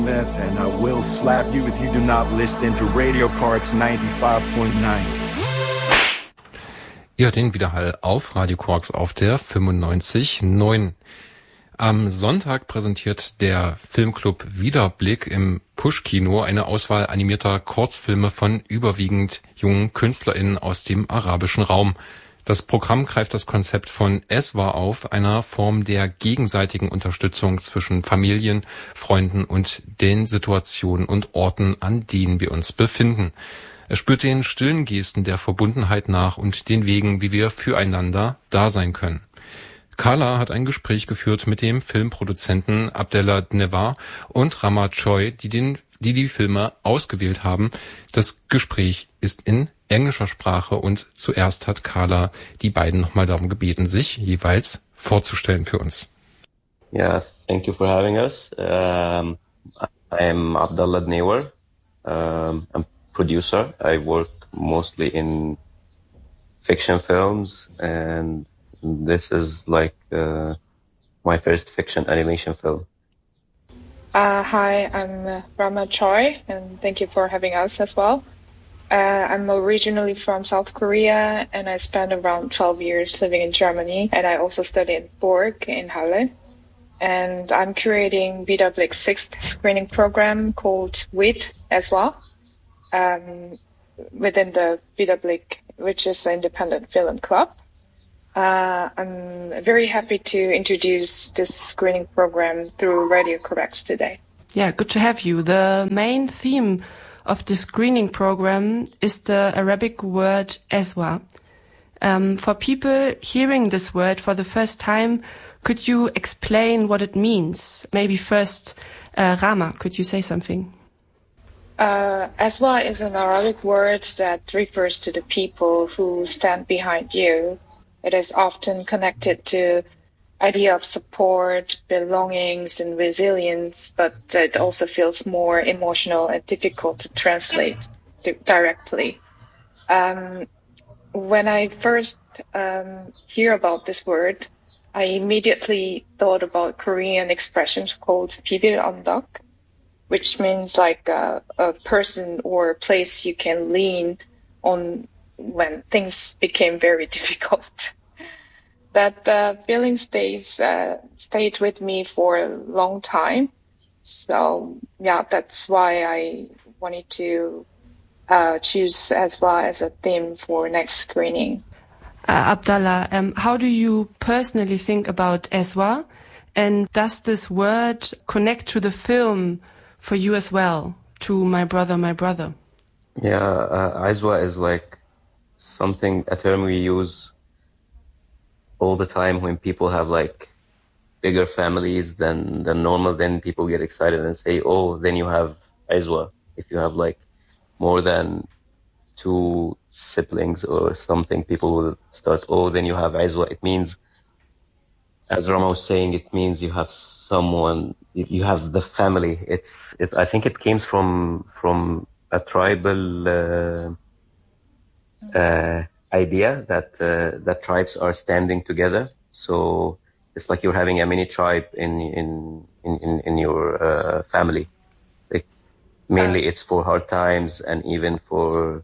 And I will slap you if you do not listen to Radio Quarks 95.9. Ihr hört den Widerhall auf Radio Quarks auf der 95.9. Am Sonntag präsentiert der Filmclub Wiederblick im Push-Kino eine Auswahl animierter Kurzfilme von überwiegend jungen KünstlerInnen aus dem arabischen Raum. Das Programm greift das Konzept von ESWA auf, einer Form der gegenseitigen Unterstützung zwischen Familien, Freunden und den Situationen und Orten, an denen wir uns befinden. Es spürt den stillen Gesten der Verbundenheit nach und den Wegen, wie wir füreinander da sein können. Carla hat ein Gespräch geführt mit dem Filmproduzenten Abdallah Dnevar und Rama Choi, die Filme ausgewählt haben. Das Gespräch ist in englischer Sprache und zuerst hat Carla die beiden nochmal darum gebeten, sich jeweils vorzustellen für uns. Yeah, thank you for having us. I'm Abdallah Dnevar. I'm producer. I work mostly in fiction films, and this is like my first fiction animation film. Hi, I'm Rama Choi, and thank you for having us as well. I'm originally from South Korea, and I spent around 12 years living in Germany, and I also studied at Borg in Halle. And I'm curating Wiederblick's 6th screening program called WID as well, within the Wiederblick, which is an independent film club. I'm very happy to introduce this screening program through Radio Quarks today. Yeah, good to have you. The main theme of the screening program is the Arabic word ESWA. For people hearing this word for the first time, could you explain what it means? Maybe first, Rama, could you say something? ESWA is an Arabic word that refers to the people who stand behind you. It is often connected to idea of support, belongings, and resilience, but it also feels more emotional and difficult to translate directly. When I first hear about this word, I immediately thought about Korean expressions called 비빌 언덕, which means like a person or a place you can lean on when things became very difficult. That feeling stayed with me for a long time. So yeah, that's why I wanted to choose ESWA as a theme for next screening. Abdallah, how do you personally think about ESWA? And does this word connect to the film for you as well, to My Brother, My Brother? Yeah, ESWA is like a term we use all the time when people have like bigger families than normal. Then people get excited and say, oh, then you have ESWA. If you have like more than 2 siblings or something, people will start, oh, then you have ESWA. It means, as Rama was saying, it means you have someone, you have the family. I think it came from a tribal idea that tribes are standing together. So it's like you're having a mini tribe in your family. Like mainly it's for hard times and even for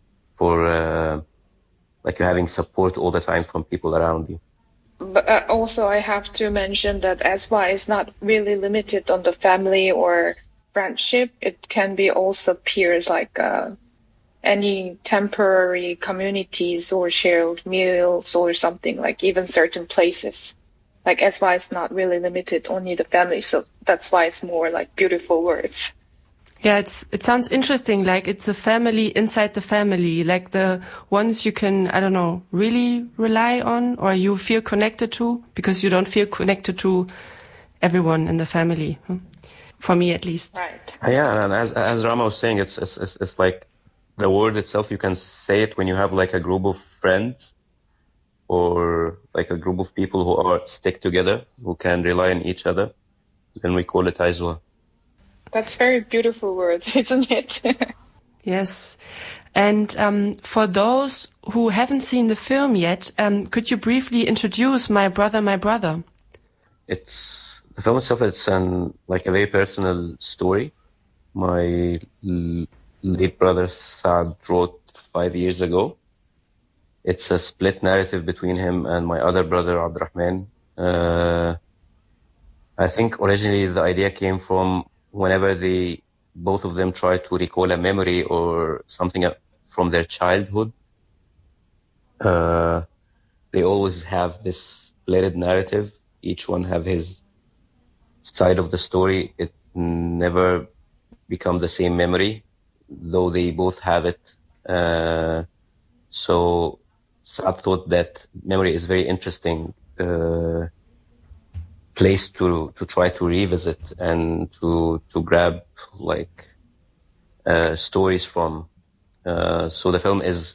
like you're having support all the time from people around you. But also I have to mention that ESWA is not really limited on the family or friendship. It can be also peers, like any temporary communities or shared meals or something, like even certain places. Like ESWA is not really limited only the family, so that's why it's more like beautiful words. Yeah, it sounds interesting, like it's a family inside the family, like the ones you can, I don't know, really rely on or you feel connected to, because you don't feel connected to everyone in the family. For me, at least. Right. Yeah, and as Rama was saying, it's like the word itself, you can say it when you have like a group of friends or like a group of people who are stick together, who can rely on each other. Then we call it ESWA. That's very beautiful words, isn't it? Yes. And for those who haven't seen the film yet, could you briefly introduce My Brother, My Brother? The The film itself, it's a very personal story. My late brother Saad wrote 5 years ago. It's a split narrative between him and my other brother Abdurrahman. I think originally the idea came from whenever both of them try to recall a memory or something from their childhood. They always have this split narrative. Each one have his side of the story. It never become the same memory, though they both have it. So Saad thought that memory is very interesting place to try to revisit and to grab stories from. So the film is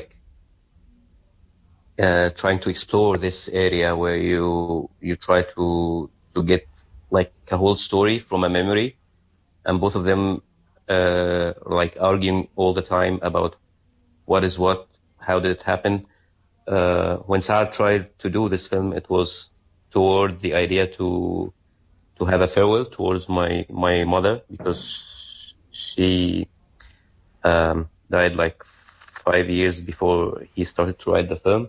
trying to explore this area where you try to get a whole story from a memory, and both of them arguing all the time about what is what, how did it happen. When Saad tried to do this film, it was toward the idea to have a farewell towards my mother, because she died 5 years before he started to write the film.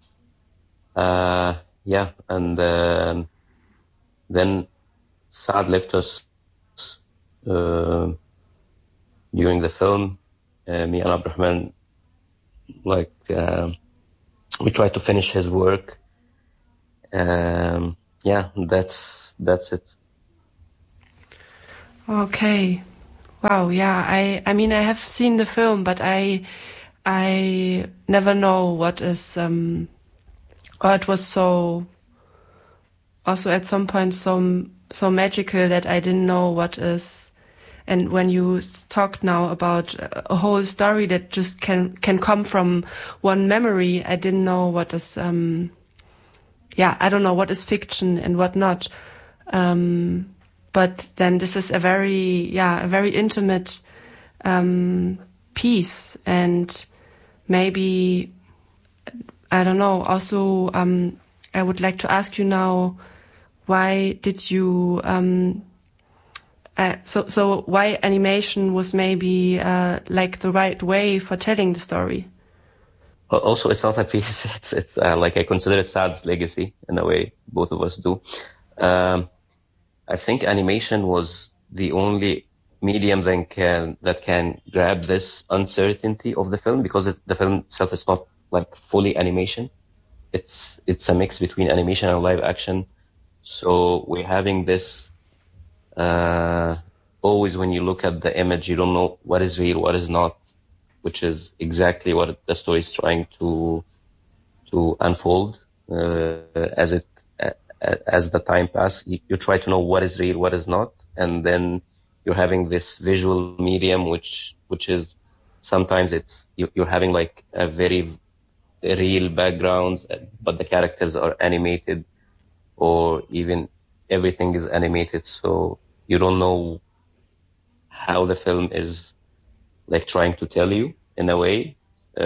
And then Saad left us during the film. Me and Abdurrahman, we tried to finish his work. That's it. Okay. Wow. Yeah. I mean, I have seen the film, but I never know what is, or it was so, also at some point so magical that I didn't know what is. And when you talked now about a whole story that just can come from one memory, I didn't know what is, I don't know what is fiction and what not. But then this is a very intimate piece, and maybe, I don't know. Also, I would like to ask you now, why did you, so why animation was maybe the right way for telling the story? Also, it's not a piece. It's I consider it Saad's legacy in a way. Both of us do. I think animation was the only medium that can grab this uncertainty of the film, because the film itself is not fully animation. It's a mix between animation and live action. So we're having this. Always when you look at the image, you don't know what is real, what is not, which is exactly what the story is trying to unfold. As the time passes, you try to know what is real, what is not, and then you're having this visual medium, which is sometimes you're having a very real background, but the characters are animated, or even everything is animated, so you don't know how the film is trying to tell you in a way.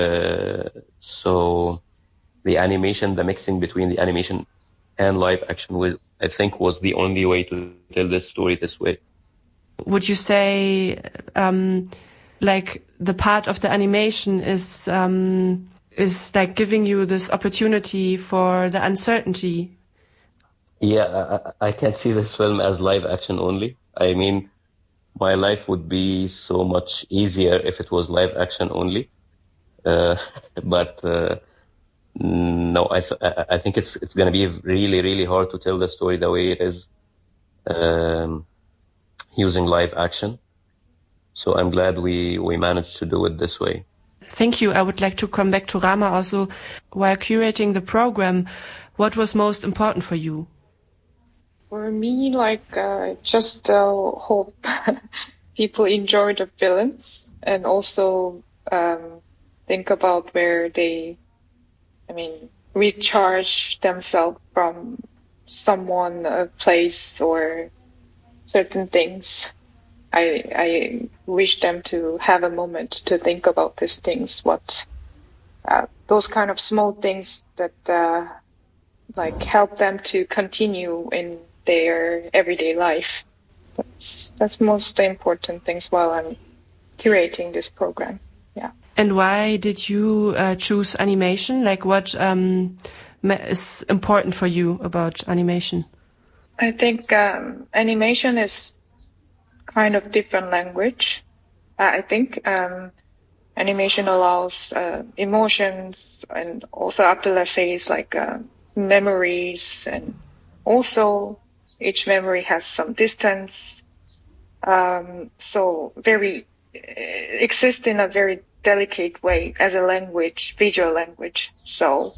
So the mixing between the animation and live action was the only way to tell this story this way. Would you say the part of the animation is giving you this opportunity for the uncertainty? Yeah, I can't see this film as live action only. I mean, my life would be so much easier if it was live action only. But no, I think it's going to be really, really hard to tell the story the way it is using live action. So I'm glad we managed to do it this way. Thank you. I would like to come back to Rama also. While curating the program, what was most important for you? For me, just hope people enjoy the films, and also think about where they, recharge themselves from someone, a place, or certain things. I wish them to have a moment to think about these things, those kind of small things that help them to continue in their everyday life. That's most the important things while I'm curating this program. Yeah. And why did you choose animation? Like, what is important for you about animation? I think animation is kind of different language. I think animation allows emotions, and also after let's say it's like memories, and also each memory has some distance. So exists in a very delicate way as a language, visual language. So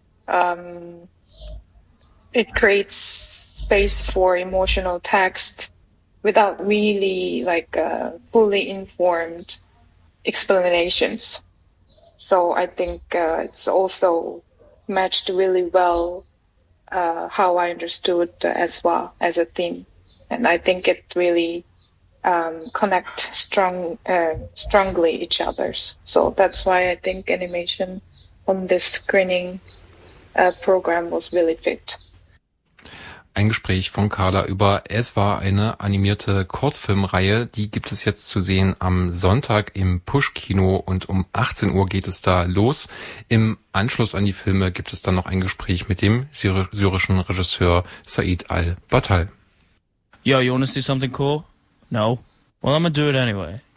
it creates space for emotional text without really like fully informed explanations. So I think it's also matched really well how I understood Eswa as a theme, and I think it really connect strongly each others. So that's why I think animation on this screening program was really fit. Ein Gespräch von Carla über Eswa, eine animierte Kurzfilmreihe. Die gibt es jetzt zu sehen am Sonntag im Push-Kino und um 18 Uhr geht es da los. Im Anschluss an die Filme gibt es dann noch ein Gespräch mit dem syrischen Regisseur Said Al-Battal. Yo, you want to see something cool? No? Well, I'm gonna do it anyway.